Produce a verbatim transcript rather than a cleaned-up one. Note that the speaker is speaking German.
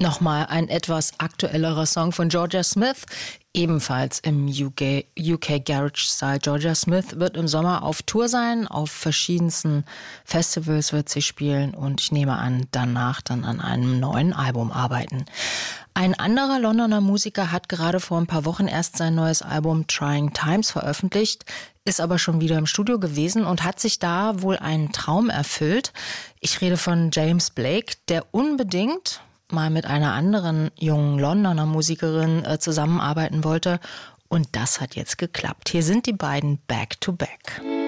Nochmal ein etwas aktuellerer Song von Jorja Smith, ebenfalls im U K, U K Garage Style. Jorja Smith wird im Sommer auf Tour sein, auf verschiedensten Festivals wird sie spielen und ich nehme an, danach dann an einem neuen Album arbeiten. Ein anderer Londoner Musiker hat gerade vor ein paar Wochen erst sein neues Album Trying Times veröffentlicht, ist aber schon wieder im Studio gewesen und hat sich da wohl einen Traum erfüllt. Ich rede von James Blake, der unbedingt mal mit einer anderen jungen Londoner Musikerin äh, zusammenarbeiten wollte. Und das hat jetzt geklappt. Hier sind die beiden back to back.